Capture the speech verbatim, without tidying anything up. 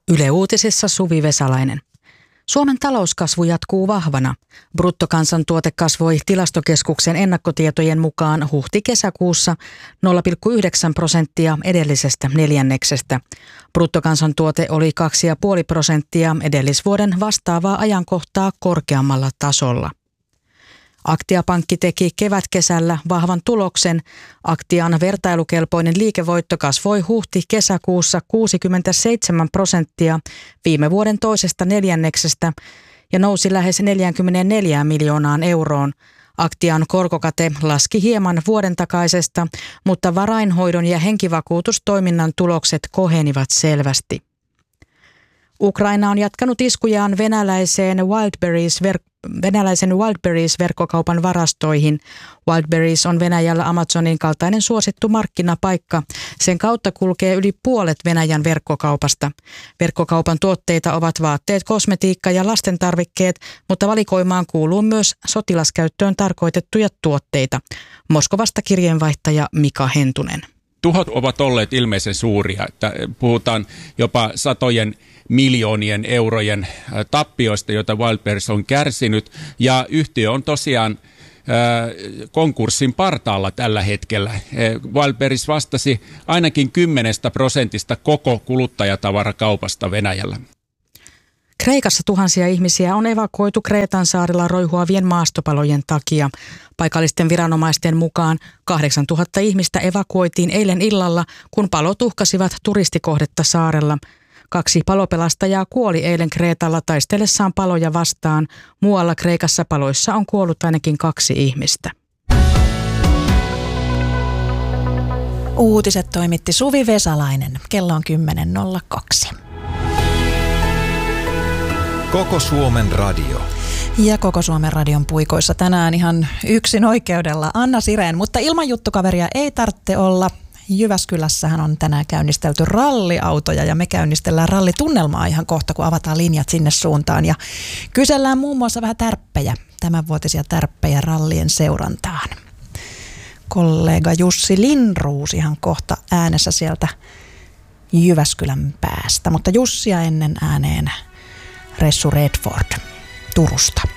Yle Uutisissa Suvi Vesalainen. Suomen talouskasvu jatkuu vahvana. Bruttokansantuote kasvoi Tilastokeskuksen ennakkotietojen mukaan huhti-kesäkuussa nolla pilkku yhdeksän prosenttia edellisestä neljänneksestä. Bruttokansantuote oli kaksi pilkku viisi prosenttia edellisvuoden vastaavaa ajankohtaa korkeammalla tasolla. Aktia-pankki teki kevätkesällä vahvan tuloksen. Aktian vertailukelpoinen liikevoitto kasvoi huhti-kesäkuussa kuusikymmentäseitsemän prosenttia viime vuoden toisesta neljänneksestä ja nousi lähes neljäkymmentäneljä miljoonaan euroon. Aktian korkokate laski hieman vuoden takaisesta, mutta varainhoidon ja henkivakuutustoiminnan tulokset kohenivat selvästi. Ukraina on jatkanut iskujaan venäläiseen Wildberries ver- venäläisen Wildberries-verkkokaupan varastoihin. Wildberries on Venäjällä Amazonin kaltainen suosittu markkinapaikka. Sen kautta kulkee yli puolet Venäjän verkkokaupasta. Verkkokaupan tuotteita ovat vaatteet, kosmetiikka ja lastentarvikkeet, mutta valikoimaan kuuluu myös sotilaskäyttöön tarkoitettuja tuotteita. Moskovasta kirjeenvaihtaja Mika Hentunen. Tuhot ovat olleet ilmeisen suuria, että puhutaan jopa satojen miljoonien eurojen tappioista, joita Wildberries on kärsinyt, ja yhtiö on tosiaan äh, konkurssin partaalla tällä hetkellä. Wildberries vastasi ainakin kymmenestä prosentista koko kuluttajatavarakaupasta Venäjällä. Kreikassa tuhansia ihmisiä on evakuoitu Kreetan saarilla roihuavien maastopalojen takia. Paikallisten viranomaisten mukaan kahdeksantuhatta ihmistä evakuoitiin eilen illalla, kun palot uhkasivat turistikohdetta saarella. Kaksi palopelastajaa kuoli eilen Kreetalla taistellessaan paloja vastaan. Muualla Kreikassa paloissa on kuollut ainakin kaksi ihmistä. Uutiset toimitti Suvi Vesalainen. Kello on kymmenen nolla kaksi. Koko Suomen radio. Ja Koko Suomen radion puikoissa tänään ihan yksin oikeudella Anna Sirén, mutta ilman juttukaveria ei tarvitse olla. Jyväskylässähän on tänään käynnistelty ralliautoja ja me käynnistellään rallitunnelmaa ihan kohta, kun avataan linjat sinne suuntaan. Ja kysellään muun muassa vähän tärppejä, tämänvuotisia tärppejä rallien seurantaan. Kollega Jussi Lindroos ihan kohta äänessä sieltä Jyväskylän päästä, mutta Jussia ennen ääneen Ressu Redford Turusta.